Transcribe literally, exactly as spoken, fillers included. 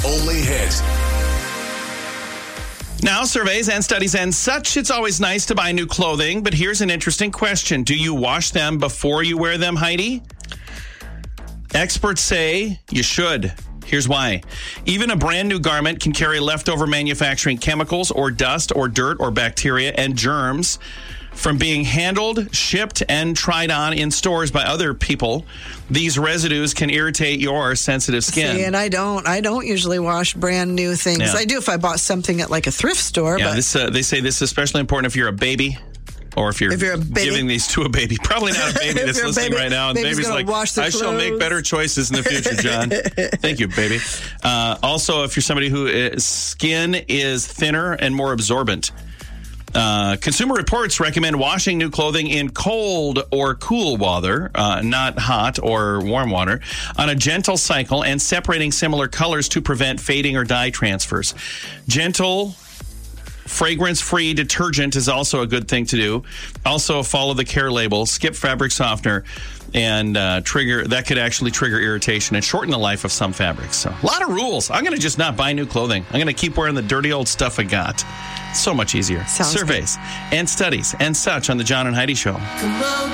only hit. Now, surveys and studies and such, it's always nice to buy new clothing, but here's an interesting question. Do you wash them before you wear them, Heidi? Experts say you should. Here's why. Even a brand new garment can carry leftover manufacturing chemicals or dust or dirt or bacteria and germs from being handled, shipped, and tried on in stores by other people. These residues can irritate your sensitive skin. See, and I don't. I don't usually wash brand new things. Yeah. I do if I bought something at like a thrift store. Yeah, but this, uh, they say this is especially important if you're a baby. Or if you're, if you're a baby. giving these to a baby. Probably not a baby that's listening baby, right now. And baby's baby's like, wash I shall make better choices in the future, John. Thank you, baby. Uh, also, if you're somebody whose skin is thinner and more absorbent, uh, Consumer Reports recommend washing new clothing in cold or cool water, uh, not hot or warm water, on a gentle cycle and separating similar colors to prevent fading or dye transfers. Gentle, fragrance-free detergent is also a good thing to do. Also, follow the care label, skip fabric softener, and uh, trigger that could actually trigger irritation and shorten the life of some fabrics. So, a lot of rules. I'm going to just not buy new clothing. I'm going to keep wearing the dirty old stuff I got. So much easier. Sounds Surveys good. and studies and such on the John and Heidi Show. Come on,